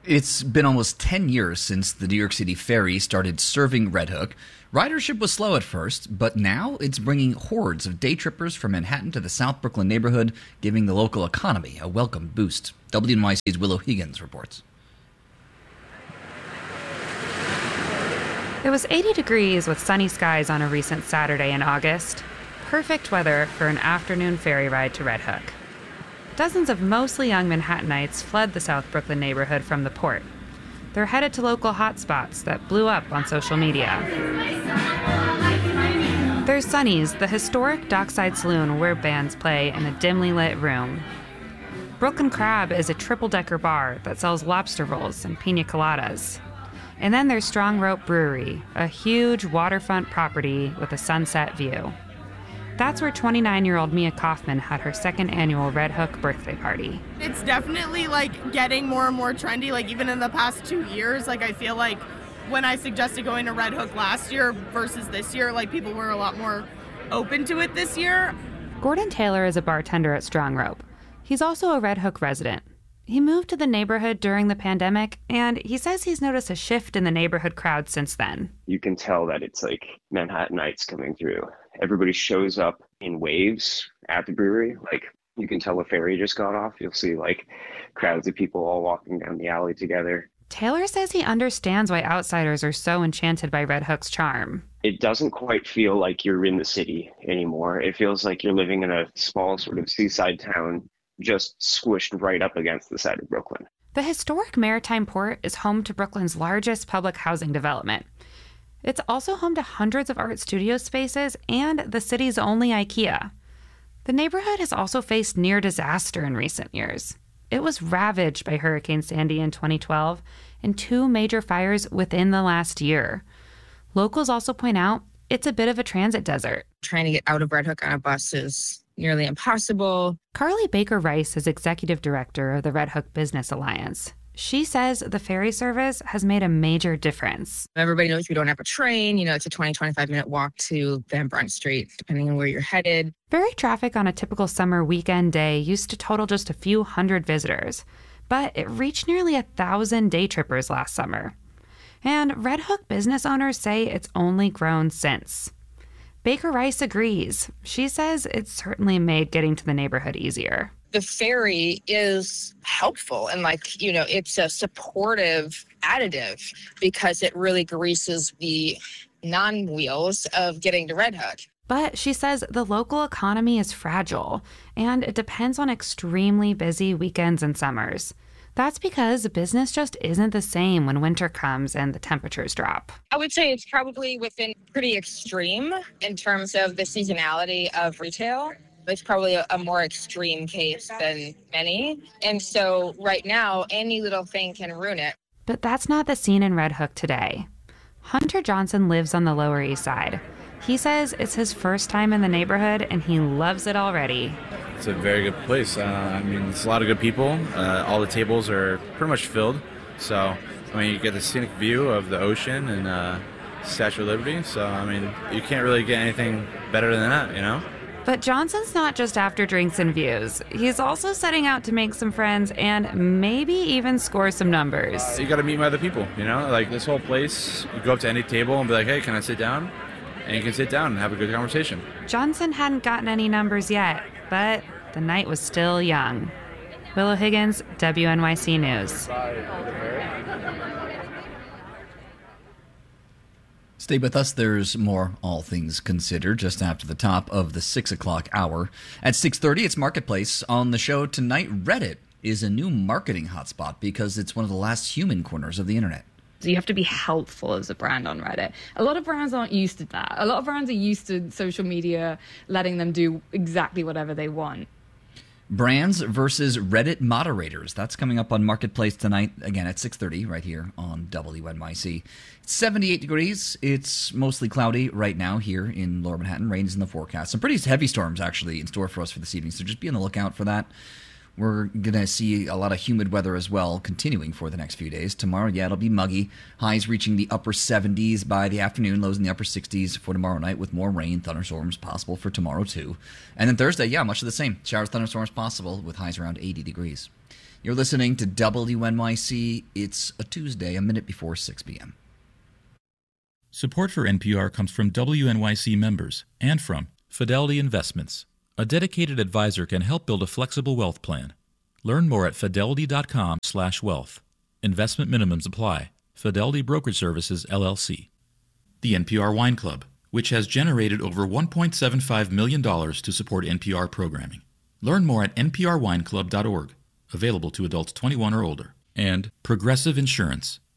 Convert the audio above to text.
It's been almost 10 years since the New York City ferry started serving Red Hook. Ridership was slow at first, but now it's bringing hordes of day trippers from Manhattan to the South Brooklyn neighborhood, giving the local economy a welcome boost. WNYC's Willow Higgins reports. It was 80 degrees with sunny skies on a recent Saturday in August. Perfect weather for an afternoon ferry ride to Red Hook. Dozens of mostly young Manhattanites fled the South Brooklyn neighborhood from the port. They're headed to local hotspots that blew up on social media. There's Sonny's, the historic Dockside Saloon where bands play in a dimly lit room. Brooklyn Crab is a triple-decker bar that sells lobster rolls and pina coladas. And then there's Strong Rope Brewery, a huge waterfront property with a sunset view. That's where 29-year-old Mia Kaufman had her second annual Red Hook birthday party. It's definitely getting more and more trendy. Even in the past 2 years, I feel like when I suggested going to Red Hook last year versus this year, people were a lot more open to it this year. Gordon Taylor is a bartender at Strong Rope. He's also a Red Hook resident. He moved to the neighborhood during the pandemic, and he says he's noticed a shift in the neighborhood crowd since then. You can tell that it's Manhattanites coming through. Everybody shows up in waves at the brewery. You can tell a ferry just got off. You'll see crowds of people all walking down the alley together. Taylor says he understands why outsiders are so enchanted by Red Hook's charm. It doesn't quite feel like you're in the city anymore. It feels like you're living in a small sort of seaside town, just squished right up against the side of Brooklyn. The historic Maritime Port is home to Brooklyn's largest public housing development. It's also home to hundreds of art studio spaces and the city's only IKEA. The neighborhood has also faced near disaster in recent years. It was ravaged by Hurricane Sandy in 2012 and 2 major fires within the last year. Locals also point out it's a bit of a transit desert. Trying to get out of Red Hook on a bus is nearly impossible. Carly Baker Rice is executive director of the Red Hook Business Alliance. She says the ferry service has made a major difference. Everybody knows we don't have a train. It's a 25-minute walk to Van Brunt Street, depending on where you're headed. Ferry traffic on a typical summer weekend day used to total just a few hundred visitors, but it reached nearly 1,000 day trippers last summer. And Red Hook business owners say it's only grown since. Baker Rice agrees. She says it's certainly made getting to the neighborhood easier. The ferry is helpful and it's a supportive additive because it really greases the non-wheels of getting to Red Hook. But she says the local economy is fragile and it depends on extremely busy weekends and summers. That's because business just isn't the same when winter comes and the temperatures drop. I would say it's probably within pretty extreme in terms of the seasonality of retail. It's probably a more extreme case than many. And so right now, any little thing can ruin it. But that's not the scene in Red Hook today. Hunter Johnson lives on the Lower East Side. He says it's his first time in the neighborhood and he loves it already. It's a very good place. It's a lot of good people. All the tables are pretty much filled. So, you get the scenic view of the ocean and Statue of Liberty. So, you can't really get anything better than that, But Johnson's not just after drinks and views. He's also setting out to make some friends and maybe even score some numbers. You got to meet other people, this whole place, you go up to any table and be like, hey, can I sit down? And you can sit down and have a good conversation. Johnson hadn't gotten any numbers yet, but the night was still young. Willow Higgins, WNYC News. Stay with us. There's more All Things Considered just after the top of the 6 o'clock hour. At 6:30, it's Marketplace. On the show tonight, Reddit is a new marketing hotspot because it's one of the last human corners of the internet. So you have to be helpful as a brand on Reddit. A lot of brands aren't used to that. A lot of brands are used to social media letting them do exactly whatever they want. Brands versus Reddit moderators. That's coming up on Marketplace tonight, again at 6:30 right here on WNYC. It's 78 degrees. It's mostly cloudy right now here in Lower Manhattan. Rain's in the forecast. Some pretty heavy storms actually in store for us for this evening, so just be on the lookout for that. We're going to see a lot of humid weather as well continuing for the next few days. Tomorrow, it'll be muggy. Highs reaching the upper 70s by the afternoon, lows in the upper 60s for tomorrow night with more rain, thunderstorms possible for tomorrow too. And then Thursday, much of the same. Showers, thunderstorms possible with highs around 80 degrees. You're listening to WNYC. It's a Tuesday, a minute before 6 p.m. Support for NPR comes from WNYC members and from Fidelity Investments. A dedicated advisor can help build a flexible wealth plan. Learn more at fidelity.com/wealth. Investment minimums apply. Fidelity Brokerage Services, LLC. The NPR Wine Club, which has generated over $1.75 million to support NPR programming. Learn more at nprwineclub.org. Available to adults 21 or older. And Progressive Insurance.